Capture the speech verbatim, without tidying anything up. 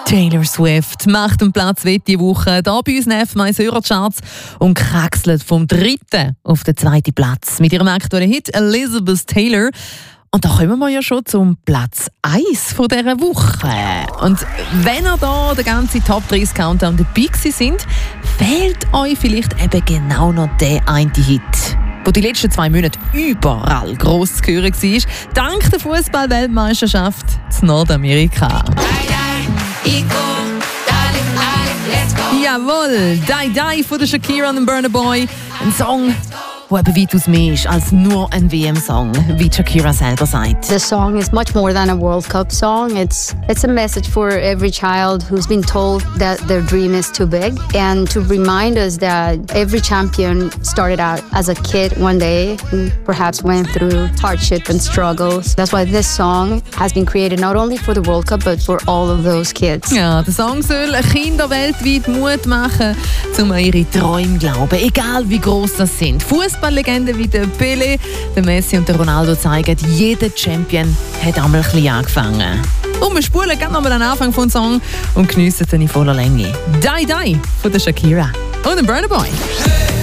Taylor Swift macht den Platz wett diese Woche. Hier bei uns in F M eins Hörercharts und kraxelt vom dritten auf den zweiten Platz. Mit ihrem aktuellen Hit Elizabeth Taylor. Und da kommen wir ja schon zum Platz eins von dieser Woche. Und wenn ihr da den ganzen Top dreißig Countdown dabei sind, fehlt euch vielleicht eben genau noch der eine Hit, wo die letzten zwei Monate überall gross zu hören war, dank der Fußball-Weltmeisterschaft in Nordamerika. Jawohl, Die Die von der Shakira und Burna Boy. Ein Song, der eben weitaus mehr ist als nur ein W M-Song, wie Shakira selber sagt. The song is much more than a World Cup song. It's it's a message for every child who's been told that their dream is too big, and to remind us that every champion started out as a kid one day and perhaps went through hardship and struggles. That's why this song has been created not only for the World Cup but for all of those kids. Ja, der Song soll Kinder weltweit Mut machen, um an ihre Träume zu glauben, egal wie gross das sind. Fußballlegenden wie der Pelé, der Messi und der Ronaldo zeigen, jeder Champion hat einmal ein bisschen angefangen. Und wir spulen gerne nochmal den Anfang vom Song und geniessen ihn in voller Länge. Die Die von der Shakira und dem Burna Boy.